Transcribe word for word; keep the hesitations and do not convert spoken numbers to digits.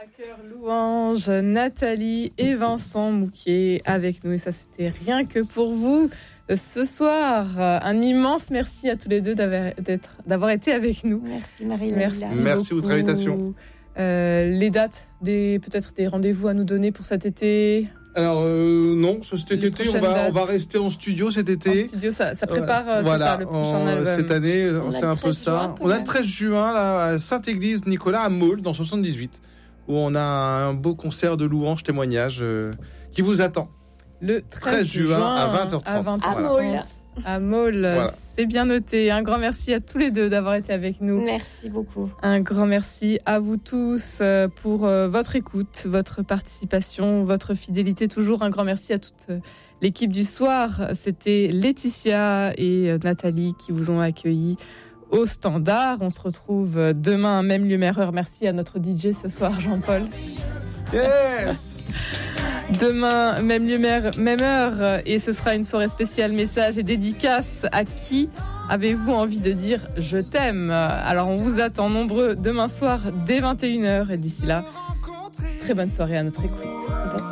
Cœur Louange, Nathalie et Vincent Mouquier avec nous. Et ça, c'était rien que pour vous ce soir. Un immense merci à tous les deux d'avoir, d'être, d'avoir été avec nous. Merci Marie. Merci, merci pour votre invitation. Euh, les dates, des, peut-être des rendez-vous à nous donner pour cet été. Alors euh, non, cet été, on va, on va rester en studio cet été. En studio, ça, ça prépare euh, c'est voilà, ça, le prochain en, album. Cette année, on c'est un peu ça. Juin, on a le treize juin là, à Sainte-Église-Nicolas à Maule, dans soixante-dix-huit, où on a un beau concert de louanges témoignages euh, qui vous attend. Le treize juin à vingt heures trente. À, vingt heures trente. À Maule. À Maule, voilà. C'est bien noté. Un grand merci à tous les deux d'avoir été avec nous. Merci beaucoup. Un grand merci à vous tous pour votre écoute, votre participation, votre fidélité. Toujours un grand merci à toute l'équipe du soir. C'était Laetitia et Nathalie qui vous ont accueillis au standard. On se retrouve demain, même lieu, même heure. Merci à notre D J ce soir, Jean-Paul. Yes! Demain, même lieu, même heure, et ce sera une soirée spéciale message et dédicace. À qui avez-vous envie de dire je t'aime? Alors on vous attend nombreux demain soir dès vingt et une heures, et d'ici là, très bonne soirée à notre écoute.